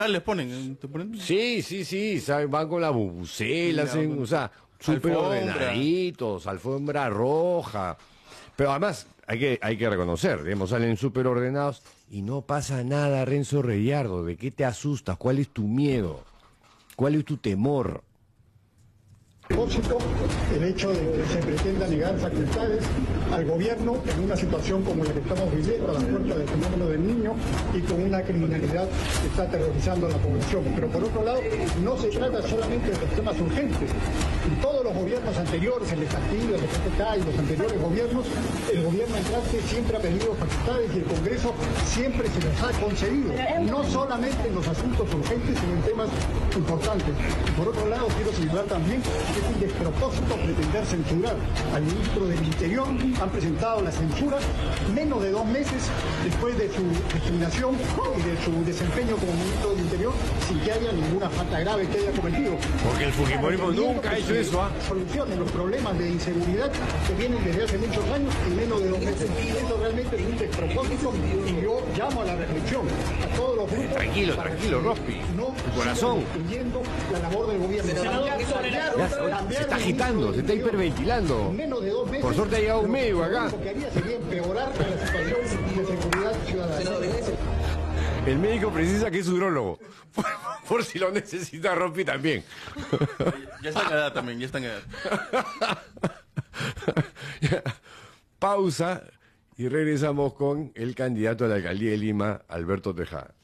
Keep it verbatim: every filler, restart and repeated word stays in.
Ah, les ponen, ¿te ponen? Sí, sí, sí, ¿saben? Van con la bubucela, hacen, o sea, súper Alfombra. ordenaditos, alfombra roja. Pero además, hay que, hay que reconocer, digamos, salen súper ordenados y no pasa nada, Renzo Reyardo. ¿De qué te asustas? ¿Cuál es tu miedo? ¿Cuál es tu temor? Propósito, el hecho de que se pretenda negar facultades al gobierno en una situación como la que estamos viviendo a la puerta del fenómeno del niño y con una criminalidad que está aterrorizando a la población. Pero por otro lado, no se trata solamente de los temas urgentes. En todos los gobiernos anteriores, el de Castillo, el de P P K y los anteriores gobiernos, el gobierno entrante siempre ha pedido facultades y el Congreso siempre se las ha concedido. No solamente en los asuntos urgentes, sino en temas importantes. Y por otro lado, quiero señalar también que es un despropósito pretender censurar al ministro del Interior. Han presentado la censura menos de dos meses después de su designación y de su desempeño como ministro del Interior sin que haya ninguna falta grave que haya cometido. Porque el fujimorismo nunca ha hecho eso, ¿ah? Solucionen los problemas de inseguridad que vienen desde hace muchos años en menos de dos meses. Eso realmente es un despropósito y yo llamo a la reflexión a todos los grupos. Tranquilo, tranquilo, Rospi. No Tu corazón. destruyendo la labor del gobierno. Ya, se está agitando, se está hiperventilando. En menos de dos meses, Por suerte ha llegado un médico acá. Lo que haría sería empeorar la situación de seguridad ciudadana. El médico precisa que es urólogo. Por, por si lo necesita Rospi también. Ya está en edad también, ya está en edad. Pausa y regresamos con el candidato a la alcaldía de Lima, Alberto Tejada.